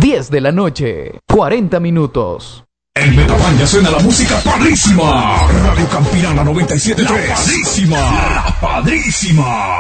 10 de la noche, 40 minutos. En Metapan suena la música padrísima. Radio Campirana 97.3. La padrísima. La padrísima.